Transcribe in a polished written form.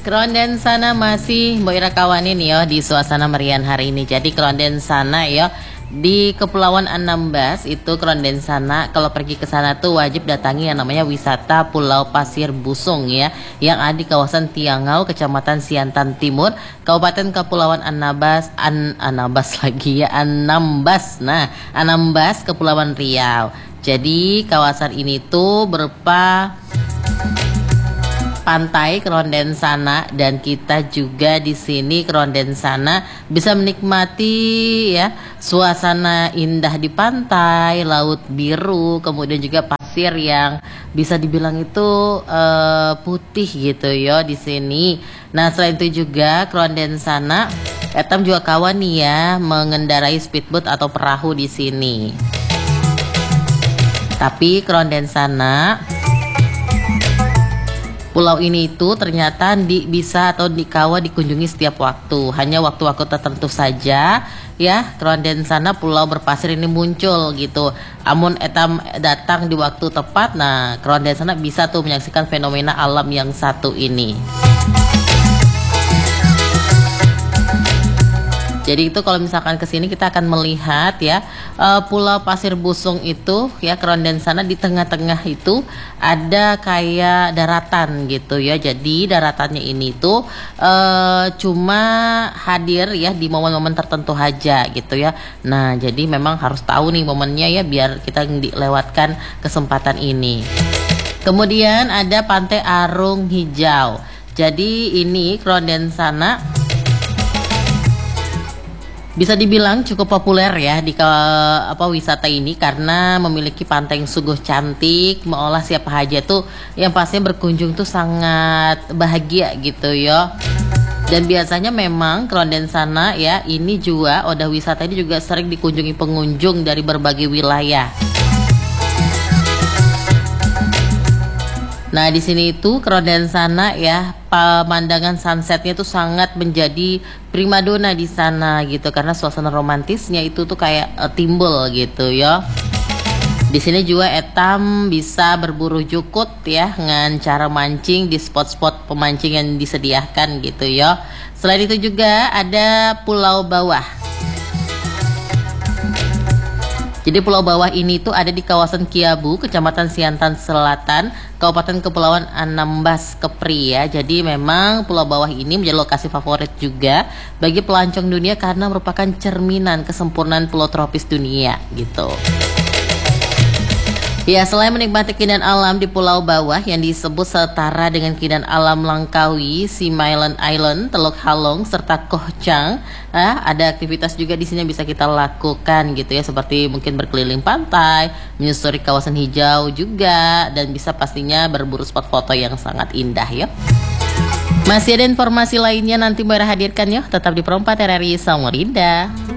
Keronden sana masih Mbok Ira kawanin ya di suasana meriah hari ini. Jadi keronden sana ya di Kepulauan Anambas itu keronden sana kalau pergi ke sana tuh wajib datangi yang namanya wisata Pulau Pasir Busung ya yang ada di kawasan Tiangau, Kecamatan Siantan Timur, Kabupaten Kepulauan Anambas, Anambas lagi ya, Anambas. Nah, Anambas Kepulauan Riau. Jadi kawasan ini tuh berupa pantai keronden sana dan kita juga di sini keronden sana bisa menikmati ya suasana indah di pantai, laut biru, kemudian juga pasir yang bisa dibilang itu putih gitu ya di sini. Nah, selain itu juga keronden sana Etam juga kawan nih ya mengendarai speedboat atau perahu di sini. Tapi keronden sana pulau ini itu ternyata bisa atau dikawa dikunjungi setiap waktu. Hanya waktu-waktu tertentu saja ya keronden sana pulau berpasir ini muncul gitu. Amun etam datang di waktu tepat, nah keronden sana bisa tuh menyaksikan fenomena alam yang satu ini. Jadi itu kalau misalkan kesini kita akan melihat ya Pulau Pasir Busung itu ya keronden sana di tengah-tengah itu ada kayak daratan gitu ya. Jadi daratannya ini tuh cuma hadir ya di momen-momen tertentu aja gitu ya. Nah jadi memang harus tahu nih momennya ya biar kita dilewatkan kesempatan ini. Kemudian ada Pantai Arung Hijau. Jadi ini keronden sana bisa dibilang cukup populer ya di wisata ini karena memiliki pantai yang sungguh cantik, meolah siapa aja tuh yang pastinya berkunjung tuh sangat bahagia gitu ya. Dan biasanya memang keronden sana ya ini juga wisata ini juga sering dikunjungi pengunjung dari berbagai wilayah. Nah di sini itu keronden sana ya pemandangan sunsetnya itu sangat menjadi primadona di sana gitu karena suasana romantisnya itu tuh kayak timbul gitu ya. Di sini juga etam bisa berburu jukut ya dengan cara mancing di spot-spot pemancing yang disediakan gitu ya. Selain itu juga ada Pulau Bawah. Jadi Pulau Bawah ini tuh ada di kawasan Kiabu, Kecamatan Siantan Selatan, Kabupaten Kepulauan Anambas, Kepri ya. Jadi memang Pulau Bawah ini menjadi lokasi favorit juga bagi pelancong dunia karena merupakan cerminan kesempurnaan pulau tropis dunia gitu. Ya, selain menikmati keindahan alam di Pulau Bawah yang disebut setara dengan keindahan alam Langkawi, Simailan Island, Teluk Halong, serta Koh Chang, ada aktivitas juga di sini yang bisa kita lakukan gitu ya, seperti mungkin berkeliling pantai, menyusuri kawasan hijau juga, dan bisa pastinya berburu spot foto yang sangat indah ya. Masih ada informasi lainnya nanti Mbak hadirkan ya, tetap di Perempat RRI Samarinda.